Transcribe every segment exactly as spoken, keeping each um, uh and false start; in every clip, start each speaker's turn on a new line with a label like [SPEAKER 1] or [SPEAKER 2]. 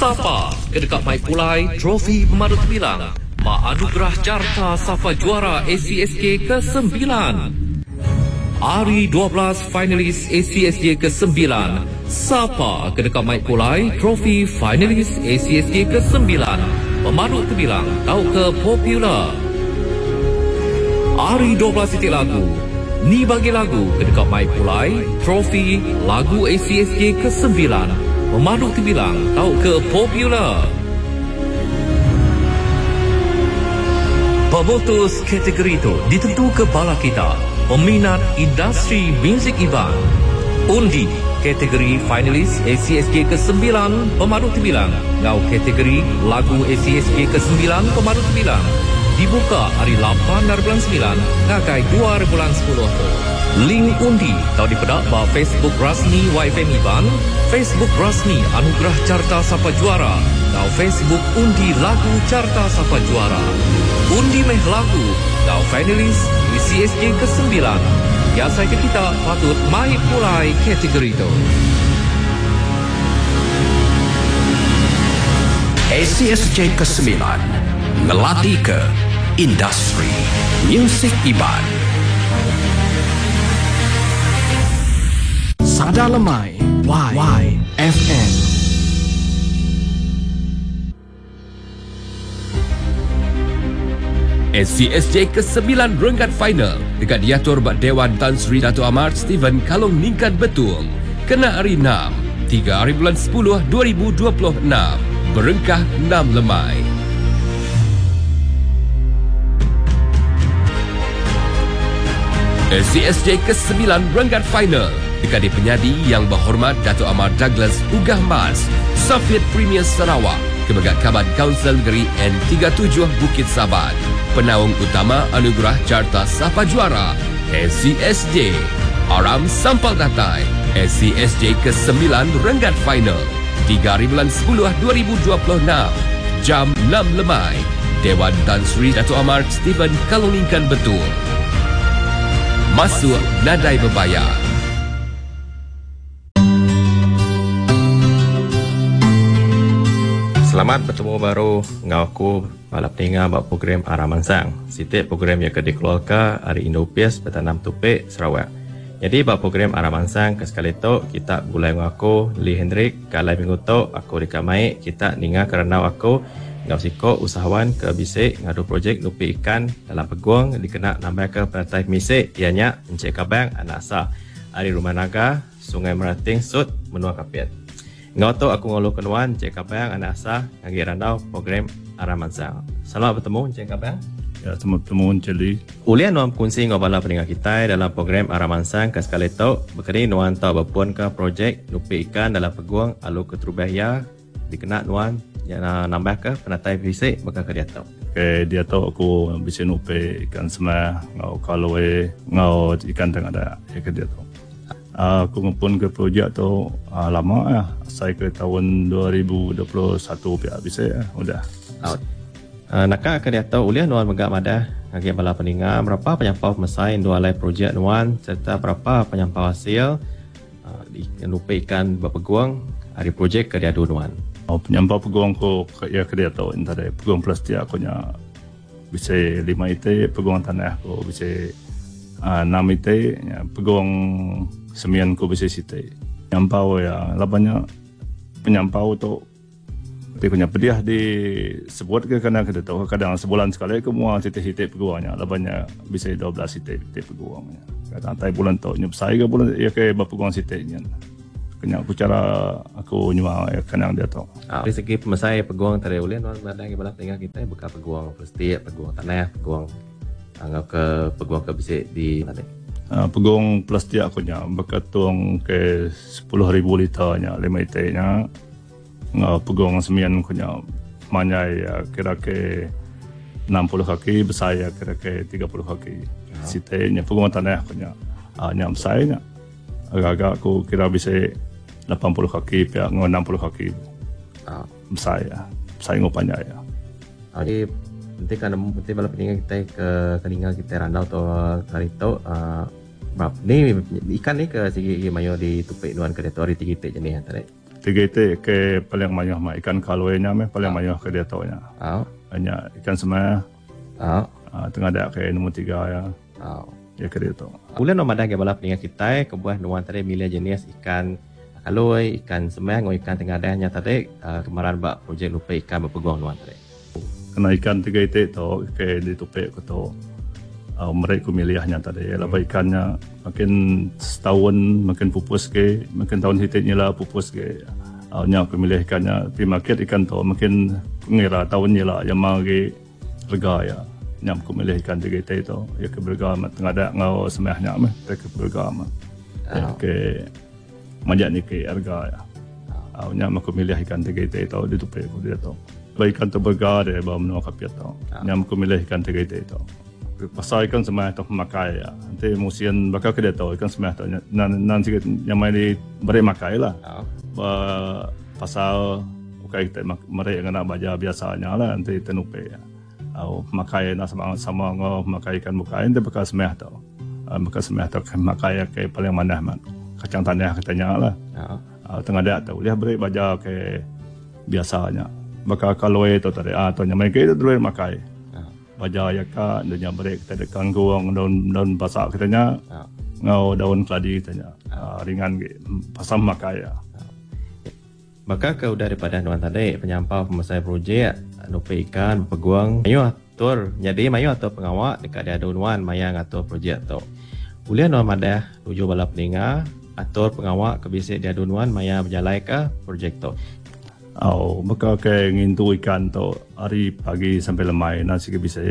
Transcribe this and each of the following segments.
[SPEAKER 1] Sapa kedekat Mai Pulai, trofi pemadut bilang Ma Anugerah Carta Sapa Juara A C S K ke sembilan. Hari dua belas finalis A C S K ke sembilan. Sapa kedekat Mai Pulai, trofi finalis A C S K ke sembilan. Pemadut terbilang tau ke popular. Hari dua belas titik lagu. Ni bagi lagu kedekat Mai Pulai, trofi lagu A C S K ke sembilan. Pemadut terbilang tau ke popular. Pemutus kategori itu ditentu ke bala kita, peminat industri muzik Iban. Undi kategori finalis A C S K ke sembilan, pemadut terbilang ngau kategori lagu A C S K ke sembilan, pemadut terbilang dibuka hari lapan dari bulan sembilan ngakai dua hari bulan sepuluh tu. Link undi tau dipedak ba Facebook rasmi Y F M Iban, Facebook rasmi Anugerah Carta Sapa Juara, tau Facebook undi lagu Carta Sapa Juara. Undi meh lagu tau finalis A C S K ke sembilan. Biasa ke kita patut Mai Pulai kategori itu.
[SPEAKER 2] A C S K ke sembilan ngelatih ke industri muzik Iban. Sada Lemai Y, y F M.
[SPEAKER 3] A C S J ke sembilan renggat final dekat diatur bak Dewan Tan Sri Dato' Amar Steven Kalong Ningkan Betul. Kena hari enam, tiga hari bulan sepuluh dua ribu dua puluh enam. Berengkah enam lemai. A C S J ke sembilan renggat final dekat di penyadi yang berhormat Dato' Amar Douglas Ugah Mas, Soviet Premier Sarawak, Kebagat Kaban Kaunsil Negeri N tiga puluh tujuh Bukit Sabat. Penaung utama Anugerah Carta Sapa Juara A C S J. Aram Sampal Datai. A C S J ke sembilan renggat final tiga hari bulan sepuluh dua ribu dua puluh enam. Jam enam lemai. Dewan Tan Sri Dato' Amar Steven Kalong Ningkan Betul. Masuk nadai berbayar.
[SPEAKER 4] Selamat bertemu baru dengan aku balap pendengar buat program Aramansang. Setiap program yang akan dikeluarkan hari Indopias Petanam Tupik Sarawak. Jadi buat program Aramansang ke sekali tu kita mulai dengan aku Lee Hendrik. Kalau minggu tu aku dikamai kita ninga kerana aku ngau siko usahawan ke bisik ngadu projek lupi ikan dalam peguang dikena nambah ke penatai misik ianya Encik Kabang anak asah Ari Rumah Naga Sungai Merating Sud Menua Kapiat. Ngau tu aku ngulu kenuan Encik Kabang anak asah ngagi randau program Aramansang. Selamat bertemu Encik Kabang.
[SPEAKER 5] Ya, selamat bertemu Encik Lee.
[SPEAKER 4] Ulian nuan kunci ngobala pendengar kita dalam program Aramansang ke sekali tu berkini nuan tau berpuan ke projek lupi ikan dalam peguang alu ketrubahya dikena nuan yang nambah ke penatai fisik bakal ke dia tahu.
[SPEAKER 5] Okay, dia tahu aku bisa nupe ikan semai ngau kalwe ngau ikan tengah ada ya ke dia tahu. Uh, aku ngepun ke projek tu uh, lama ya. Saya ke tahun dua ribu dua puluh satu pihak bisa ya. Udah.
[SPEAKER 4] Out. Uh, nakak ke dia tahu ulian nuan megak madah ngagi bala peninga berapa penyampau mesain dua lai projek nuan serta berapa penyampau hasil uh, di nupe ikan berpeguang hari projek ke dia nuan.
[SPEAKER 5] Oh, penyampau peguang ko ya ke dia tahu entar ada peguang plastik aku nya bisa lima ite, peguang tanah ko bisa uh, enam ite, ya, peguang semian ko bisa site. Penyampau ya labanya penyampau tu dia punya pediah di sebut ke kadang kita tahu kadang sebulan sekali ke mua site-site peguangnya labanya bisa dua belas site peguangnya. Kadang tai bulan tu nyup saya ke bulan ya ke peguang site-nya. Kena aku cara aku nyua ya kenang dia tahu.
[SPEAKER 4] Ah, dari segi pemesai peguang tadi ulian nuan ada yang balap tinggal kita buka peguang plastik, peguang tanah, peguang anggap ke peguang ke bisik di mana?
[SPEAKER 5] Uh, peguang plastik aku nya berketung ke sepuluh ribu liternya, lima ite-nya. Uh, peguang semian aku nya manyai ya kira ke enam puluh kaki, besar ya kira ke tiga puluh kaki. Uh. Site-nya peguang tanah aku nya uh, nya besarnya. Agak-agak aku kira bisa lapan puluh kaki, pihak enam puluh kaki.
[SPEAKER 4] Ah.
[SPEAKER 5] Besar ya. Besar ngopanya ya.
[SPEAKER 4] Ah, jadi nanti kan nanti balap peninggal kita ke keningal kita randau atau hari itu uh, ni ikan ni ke segi mayo di tupik nuan ke hari tiga jenis tadi.
[SPEAKER 5] tiga itu ke paling banyak mah ikan kalwenya mah paling banyak ke dia tahu nya.
[SPEAKER 1] Oh.
[SPEAKER 5] Hanya ikan semai.
[SPEAKER 1] Oh.
[SPEAKER 5] Uh, tengah ada ke nombor tiga ya.
[SPEAKER 1] Oh.
[SPEAKER 5] Ya ke dia tahu.
[SPEAKER 4] Ulen no madah ke balap dengan kita kebuah nuan tadi milih jenis ikan kaloi, ikan semai, ngau ikan tengah adanya tadi uh, kemarin bak projek lupa ikan berpeguang nuan tadi.
[SPEAKER 5] Kena ikan tiga itu tu ke di tupek ke tu. Uh, mereka milihnya tadi ya, hmm. ikannya makin setahun makin pupus ke, makin tahun hitnya lah pupus ke. Uh, nya aku milih ikannya, tapi market ikan tu makin ngira tahunnya lah yang magi harga ya. Nya aku milih ikan tiga itu ya ke berga tengah ada ngau semahnya mah, ke berga mah. Ya ke majak ni ke harga ya. Uh, nya aku milih ikan tiga itu di tupek aku dia tu. Ikan tu berga dia bawa menua kapiat tu. Nya aku milih ikan tiga itu. Pasal ikan semai tu makai ya. Nanti musim bakal kita tahu ikan semai tu nanti yang main di beri makai lah. Oh. Pasal ukai kita mereka nak baca biasanya lah nanti tenupe ya. Au makai nak sama sama ngau makai ikan bukai nanti bakal semai tu. Bakal semai tu makai ke paling mana man. Kacang tanah katanya lah. Oh. Tengah ada tu lihat beri baca ke biasanya. Bakal kalau itu tadi ah tu yang mereka itu dulu makai. Baja ya ka dunia break kita ada kangguang daun daun basah katanya ya. Ngau daun keladi katanya ya. uh, ringan ke pasam makai ya.
[SPEAKER 4] Maka kau daripada nuan tadi penyampau pemasai projek lupa ikan peguang mayu atur jadi mayu atau pengawak dekat dia nuan mayang atau projek tu. Ulian nuan madah tujuh balap peninga atur pengawak kebisik dia nuan maya berjalai ke projek tu.
[SPEAKER 5] Oh, maka ke ngintu ikan tu hari pagi sampai lemai nasi ke bisa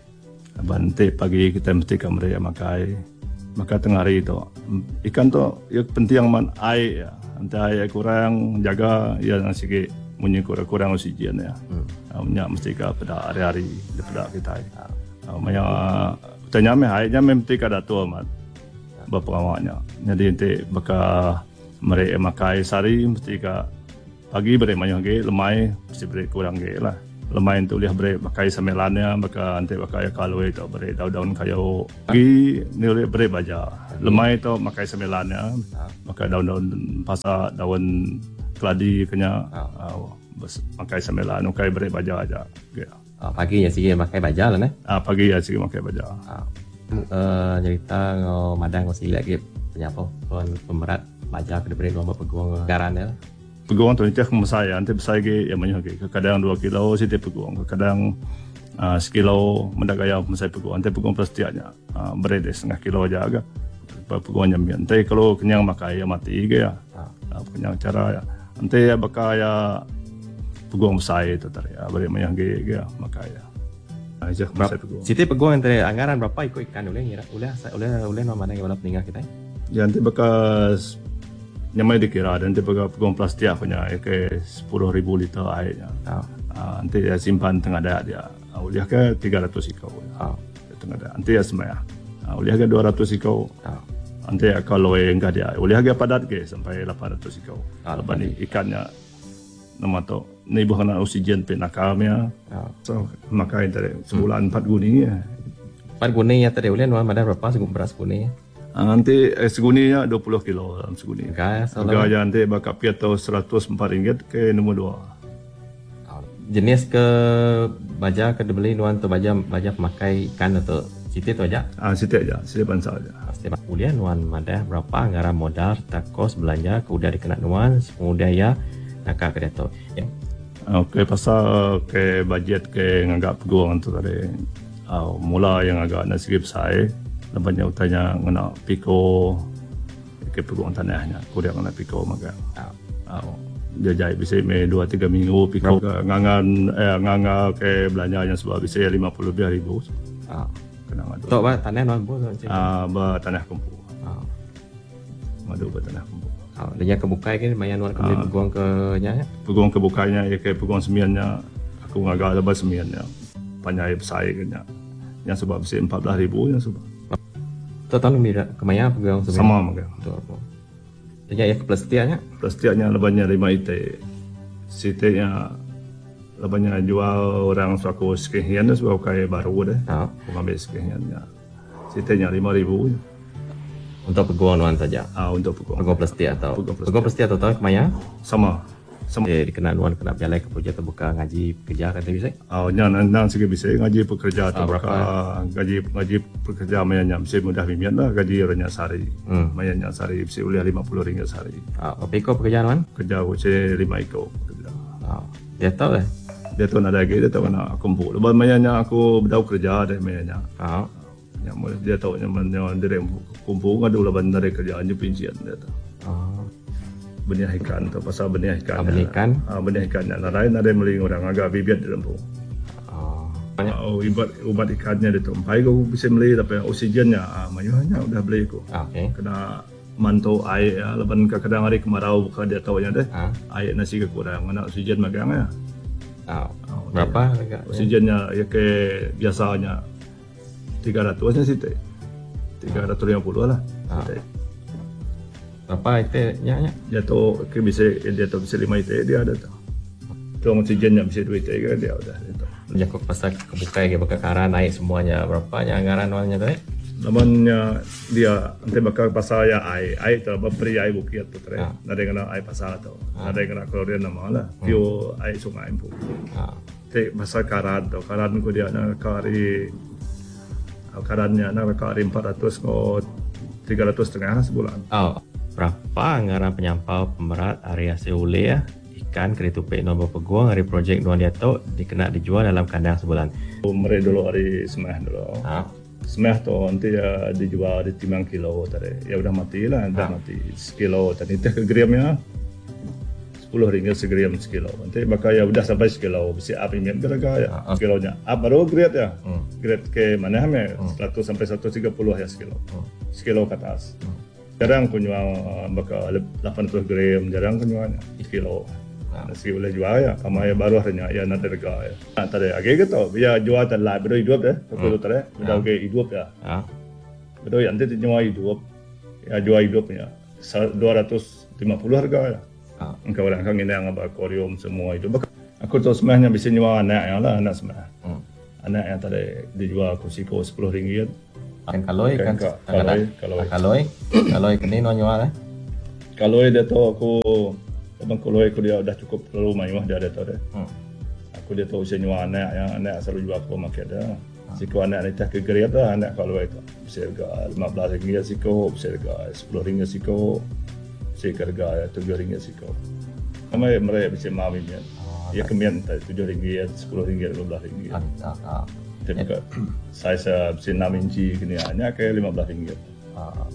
[SPEAKER 5] bantai pagi kita mesti ke mereka makai maka tengah hari tu ikan tu yang penting man air ya nanti air kurang jaga ya nasi ke munyi kurang kurang oksigen ya hmm. Munyak mesti ke pada hari-hari daripada kita uh, maya tanya me airnya mesti ke datu amat berpengawaknya jadi nanti maka mereka makai sari mesti ke pagi beri banyak ge lemai mesti beri kurang ge lah lemai tu lihat beri pakai semelannya maka nanti pakai kaloi tu beri daun-daun kayu pagi ni boleh beri baja lemai tu pakai semelannya maka daun-daun pasak daun keladi kena uh, pakai semelan pakai beri baja aja ge
[SPEAKER 4] uh, pagi ya sih pakai baja lah ne
[SPEAKER 5] ah pagi ya sih pakai baja
[SPEAKER 4] uh, uh, cerita ngau madang ngau sih lagi penyapa pemerat baja ke beri nombor peguang garan ya.
[SPEAKER 5] Peguang tu nanti aku saya, nanti besar ke yang banyak ke. Kadang dua kilo sih peguang, kadang uh, sekilo mendagaya saya peguang. Nanti peguang plastiaknya uh, beredar setengah kilo aja agak. Peguang nyambian. Nanti kalau kenyang makai ya mati ke ya. Uh, kenyang cara ya. Nanti ya bakal ya peguang besar itu tadi. Ya, beri banyak ke ya makai ya. Aja saya peguang.
[SPEAKER 4] Siti peguang nanti anggaran berapa ikut ikan boleh ngira? Boleh boleh boleh nama mana yang balap tinggal kita?
[SPEAKER 5] Ya nanti bakal nyamai dikira dan nanti pakai peguam plastik punya ke sepuluh ribu liter airnya. Oh. Uh, nanti dia simpan tengah ada dia. Uh, uliah ke tiga ratus ikau. Oh. Tengah ada. Nanti ya semaya. Uh, uliah ke dua ratus ikau. Oh. Nanti ya kalau enggak dia. Uliah ke padat ke sampai lapan ratus ikau. Oh, lepas ni ikannya nama tu ni bukan oksigen penakamnya. Oh. So makai tadi sebulan empat guni ya.
[SPEAKER 4] Empat guni ya tadi uliah nuan ada berapa segun beras guni?
[SPEAKER 5] Uh, nanti eh, seguninya dua puluh kilo dalam seguni. Harga yang nanti bakal piatu seratus empat ringgit ke nombor dua.
[SPEAKER 4] Jenis ke baja ke dibeli nuan tu baja baja pemakai ikan atau siti tu aja?
[SPEAKER 5] Ah, siti aja, siti bangsa aja.
[SPEAKER 4] Pasti kemudian nuan madah berapa anggaran modal serta kos belanja kemudian dikena nuan kemudian ya nakak ke tu. Ya.
[SPEAKER 5] Okey, pasal ke budget ke ngagak peguang tu tadi. Uh, mula yang agak nak sikit besar. Lepas utanya ngena piko ke peguang tanahnya kurang ngena piko maka oh. Dia jahit bisa me dua tiga minggu piko ke ngangan eh nganga ke belanjanya sebab bisa lima puluh ribu. Ah. Kena ngadu.
[SPEAKER 4] Tok ba tanah non bu.
[SPEAKER 5] Ah ba tanah kumpu. Ah. Ngadu ba tanah kumpu.
[SPEAKER 4] Ah, dia kebukai ke mayan nuan ke ah. peguang ke nya.
[SPEAKER 5] Peguang kebukainya ya ke peguang semiannya aku ngagak lepas semiannya. Panjai besar ke nya. Yang sebab bisa empat belas ribu yang sebab.
[SPEAKER 4] Tahun ni kemaya pegang
[SPEAKER 5] sama maka.
[SPEAKER 4] Jadi ya ke plastiknya.
[SPEAKER 5] Plastiknya lebihnya lima ite. Sitenya lebihnya jual orang suku sekian sebab kayak baru deh. Oh. Mengambil sekiannya. Sitenya lima ribu.
[SPEAKER 4] Untuk peguam nuan saja.
[SPEAKER 5] Ah untuk peguam.
[SPEAKER 4] Peguam plastik atau
[SPEAKER 5] Peguam plastik.
[SPEAKER 4] peguam plastik atau tahu kemaya?
[SPEAKER 5] Sama. Sama.
[SPEAKER 4] Eh, dikena nuan kena berjalan ke projek terbuka ngaji kerja kata bisa.
[SPEAKER 5] Ah nya nang nang sikit bisa ngaji pekerja
[SPEAKER 4] Ah,
[SPEAKER 5] atau
[SPEAKER 4] berapa?
[SPEAKER 5] gaji gaji pekerja mayanya bisa mudah mimian lah gaji orangnya sehari.
[SPEAKER 4] Hmm.
[SPEAKER 5] Mayanya sehari bisa boleh lima puluh ringgit sehari.
[SPEAKER 4] Ah, berapa ekor pekerjaan nuan?
[SPEAKER 5] Kerja aku saya lima ekor kerja.
[SPEAKER 4] Ah, dia tahu eh.
[SPEAKER 5] Dia tu nak lagi dia tahu nak kumpul. Lepas mayanya aku berdau kerja ada mayanya.
[SPEAKER 4] Ah,
[SPEAKER 5] Yang boleh dia tahu yang mana dia kumpul ngadu laban dari kerjaan je pincian dia tu.
[SPEAKER 4] ah,
[SPEAKER 5] Benih ikan tu pasal benih ikan.
[SPEAKER 4] Ah, benih ikan?
[SPEAKER 5] Ah benih ikan nak lain ada meling orang agak bibit di lembu.
[SPEAKER 4] ah. Banyak.
[SPEAKER 5] Oh, ubat ubat ikannya dia tu. Pai aku bisa beli tapi oksigennya ah mayuhnya udah beli aku.
[SPEAKER 4] Ah, okey.
[SPEAKER 5] Kena mantau air ya. Lepas kadang hari kemarau bukan dia tahu nya deh.
[SPEAKER 4] Ah,
[SPEAKER 5] Air nasi kekurang, mana oksigen magang ya.
[SPEAKER 4] ah.
[SPEAKER 5] Oh,
[SPEAKER 4] Berapa harga?
[SPEAKER 5] Oksigennya ya ke biasanya tiga ratus nya situ. tiga ratus lima puluh lah.
[SPEAKER 4] Ah.
[SPEAKER 5] Situ.
[SPEAKER 4] Berapa itu nya nya?
[SPEAKER 5] Dia tu ke bisa dia tu bisa lima itu dia ada tu. Tu oksigennya bisa dua itu kan dia udah itu.
[SPEAKER 4] Jakok pasal kebuka ke bakal karan naik semuanya. Berapa nya anggaran nuannya tu eh?
[SPEAKER 5] Namanya dia nanti bakal pasal ya air air tu beri air bukit tu tu.
[SPEAKER 4] Ah.
[SPEAKER 5] Ada kena air pasal tu. Ada kena keluar nama lah. Pure air sungai pun.
[SPEAKER 4] Ah,
[SPEAKER 5] Te pasal karan tu. Karan ko dia nak kari karannya nak kari empat ratus ko tiga ratus setengah sebulan.
[SPEAKER 4] oh. Berapa anggaran penyampau pemerat area seule ya? Ikan keritupek nombor peguang hari projek nuan dia tu dikena dijual dalam kandang sebulan.
[SPEAKER 5] Meri dulu hari semah dulu.
[SPEAKER 4] Ah,
[SPEAKER 5] Semah tu nanti ya dijual di timang kilo tadi. Ya udah mati lah, dah
[SPEAKER 4] Ah.
[SPEAKER 5] mati sekilo. Tadi itu ke gramnya sepuluh ringgit segram sekilo. Nanti bakal ya udah sampai sekilo. Bisa up ini harga ya
[SPEAKER 4] Ah, ah.
[SPEAKER 5] kilonya. Up baru grade ya.
[SPEAKER 4] Hmm.
[SPEAKER 5] Grade ke mana ya? seratus sampai seratus tiga puluh ya sekilo.
[SPEAKER 4] Hmm.
[SPEAKER 5] Sekilo ke atas. Jarang aku jual uh, bakal delapan puluh gram, jarang aku jualnya sekilo.
[SPEAKER 4] Ah.
[SPEAKER 5] Nasi boleh jual ya, kama ya baru harinya ya nak harga ya. Nah, tadi agak gitu, biar jual tadi lah, betul hidup deh, betul tadi, betul ke hidup ya.
[SPEAKER 4] ah.
[SPEAKER 5] Betul yang nanti jual hidup, ya jual hidupnya dua ratus lima puluh harga ya.
[SPEAKER 4] Ah.
[SPEAKER 5] Engkau orang kan ini yang apa akuarium semua itu. Bak- Aku tahu semahnya bisa jual anak yang lah, anak semah.
[SPEAKER 4] Hmm.
[SPEAKER 5] Anak yang tadi dijual aku siko sepuluh ringgit.
[SPEAKER 4] Kan kaloi kan
[SPEAKER 5] Kan,
[SPEAKER 4] kadang
[SPEAKER 5] kaloi, kaloi.
[SPEAKER 4] kaloi kaloi kini nuan jual eh.
[SPEAKER 5] Kalau dia tahu aku, abang kalau aku dia udah cukup terlalu mayu dia ada tahu deh.
[SPEAKER 4] Hmm.
[SPEAKER 5] Aku dia tahu saya jual anak yang anak selalu jual aku market dah. Siko anak ni tak kegeria dah anak kalau itu bisa harga lima belas ringgit siko, bisa harga sepuluh ringgit siko, bisa harga tujuh ringgit siko. Kami mereka bisa mau ini. Ya kemian tujuh ringgit, sepuluh ringgit, lima belas ringgit.
[SPEAKER 4] Ah, ah, ah.
[SPEAKER 5] Tapi saya bisa enam inci kini hanya ke lima belas ringgit.
[SPEAKER 4] Ah.